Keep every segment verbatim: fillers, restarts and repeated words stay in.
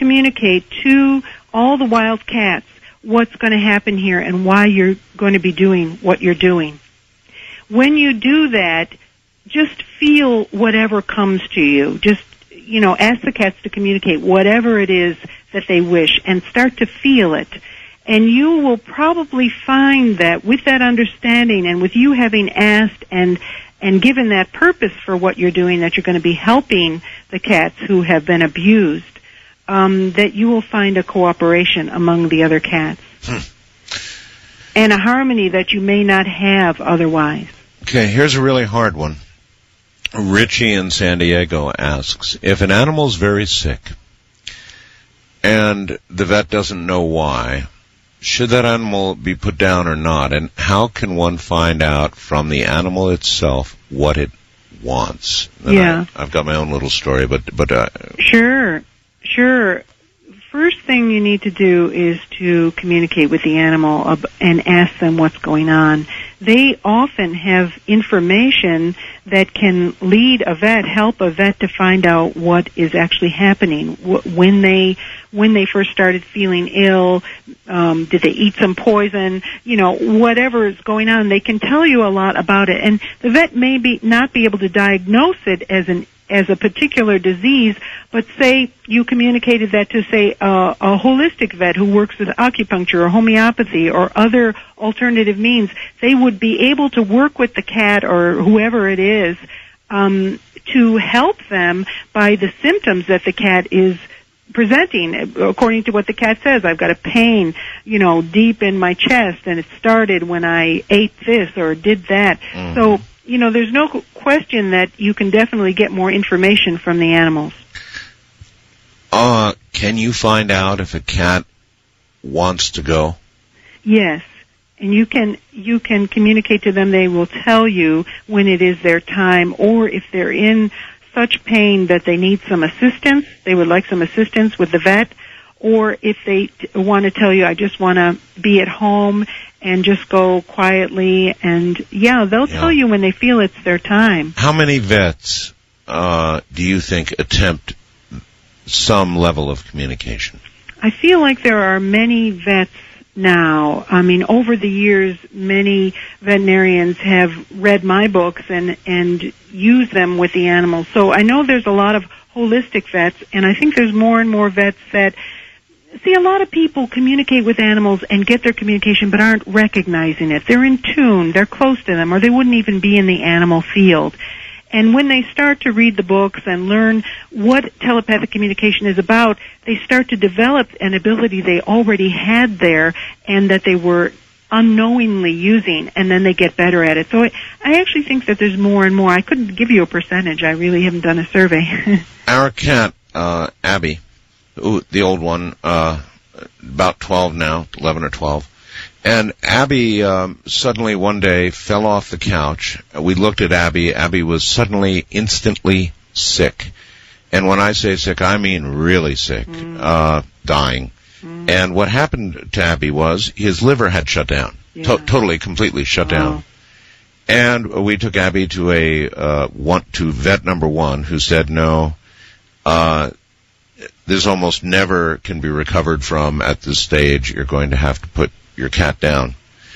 communicate to all the wild cats what's going to happen here and why you're going to be doing what you're doing. When you do that, just feel whatever comes to you. Just, you know, ask the cats to communicate whatever it is that they wish and start to feel it. And you will probably find that with that understanding and with you having asked and and given that purpose for what you're doing, that you're going to be helping the cats who have been abused, um, that you will find a cooperation among the other cats. Hmm. And a harmony that you may not have otherwise. Okay, here's a really hard one. Richie in San Diego asks, if an animal's very sick and the vet doesn't know why, should that animal be put down or not? And how can one find out from the animal itself what it wants? And yeah. I, I've got my own little story, but... but uh, Sure, sure. First thing you need to do is to communicate with the animal and ask them what's going on. They often have information that can lead a vet, help a vet to find out what is actually happening. When they when they first started feeling ill, um, did they eat some poison? You know, whatever is going on, they can tell you a lot about it. And the vet may be not be able to diagnose it as an as a particular disease, but say you communicated that to, say, uh, a holistic vet who works with acupuncture or homeopathy or other alternative means, they would be able to work with the cat or whoever it is um, to help them by the symptoms that the cat is presenting. According to what the cat says, I've got a pain, you know, deep in my chest, and it started when I ate this or did that. Mm-hmm. So, you know, there's no question that you can definitely get more information from the animals. Uh, can you find out if a cat wants to go? Yes. And you can you can communicate to them. They will tell you when it is their time, or if they're in such pain that they need some assistance, they would like some assistance with the vet, or if they t- want to tell you, I just want to be at home and just go quietly, and yeah, they'll yeah. tell you when they feel it's their time. How many vets uh, do you think attempt some level of communication? I feel like there are many vets now. I mean, over the years, many veterinarians have read my books and, and used them with the animals. So I know there's a lot of holistic vets, and I think there's more and more vets that see, a lot of people communicate with animals and get their communication but aren't recognizing it. They're in tune, they're close to them, or they wouldn't even be in the animal field. And when they start to read the books and learn what telepathic communication is about, they start to develop an ability they already had there and that they were unknowingly using, and then they get better at it. So I, I actually think that there's more and more. I couldn't give you a percentage. I really haven't done a survey. Our cat, uh, Abby, Ooh, the old one, uh, about twelve now, eleven or twelve. And Abby um, suddenly one day fell off the couch. We looked at Abby. Abby was suddenly, instantly sick. And when I say sick, I mean really sick, mm. uh, dying. Mm. And what happened to Abby was his liver had shut down, yeah. to- totally, completely shut wow. down. And we took Abby to a uh, one, to vet number one, who said, no, uh, this almost never can be recovered from at this stage. You're going to have to put your cat down.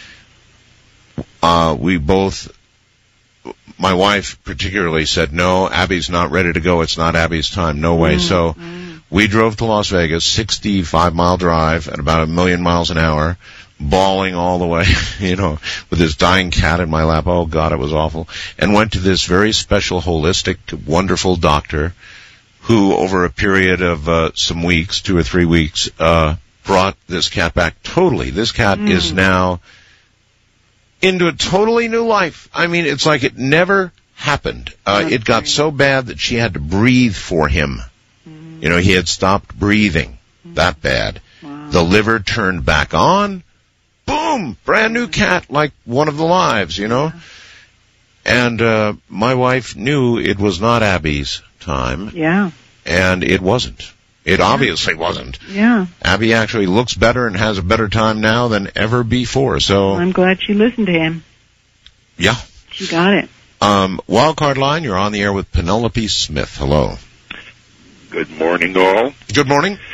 Uh, we both, my wife particularly said, no, Abby's not ready to go. It's not Abby's time. No way. Mm, so mm. we drove to Las Vegas, sixty-five mile drive at about a million miles an hour, bawling all the way, you know, with this dying cat in my lap. Oh, God, it was awful. And went to this very special, holistic, wonderful doctor who, over a period of uh, some weeks, two or three weeks, uh, brought this cat back totally. This cat mm. is now into a totally new life. I mean, it's like it never happened. Uh, it got so bad that she had to breathe for him. Mm. You know, he had stopped breathing. Mm. That bad. Wow. The liver turned back on. Boom! Brand new cat, like one of the lives, you know? Yeah. And uh, my wife knew it was not Abby's time. Yeah. And it wasn't. It yeah. obviously wasn't. Yeah. Abby actually looks better and has a better time now than ever before. So well, I'm glad she listened to him. Yeah. She got it. Um, Wildcard Line, you're on the air with Penelope Smith. Hello. Good morning, all. Good morning.